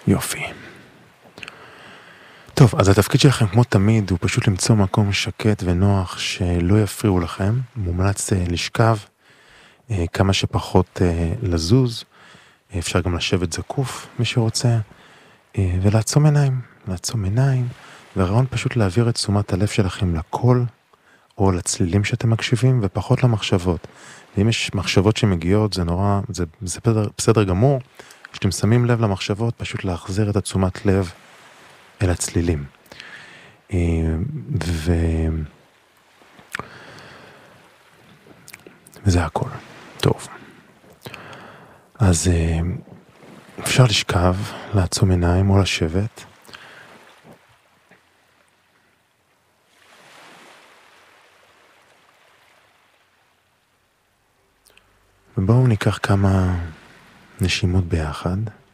יופי. טוב, אז התפקיד שלכם כמו תמיד הוא פשוט למצוא מקום שקט ונוח שלא יפריעו לכם. מומלץ לשכב, כמה שפחות לזוז, אפשר גם לשבת זקוף מי שרוצה, ולעצום עיניים, והרעיון פשוט להעביר את תשומת הלב שלכם לקול או לצלילים שאתם מקשיבים ופחות למחשבות. ואם יש מחשבות שמגיעות זה נורא, זה בסדר גמור, כשאתם שמים לב למחשבות פשוט להחזיר את התשומת לב אל הצלילים. וזה הכל. טוב. אז אפשר לשכב, לעצום עיניים או לשבת. ובואו ניקח כמה נשימות ביחד.